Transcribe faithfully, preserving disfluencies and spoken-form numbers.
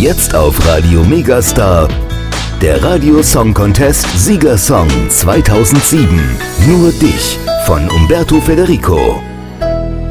Jetzt auf Radio Megastar. Der Radio Song Contest Siegersong zweitausendsieben. Nur dich von Umberto Federico.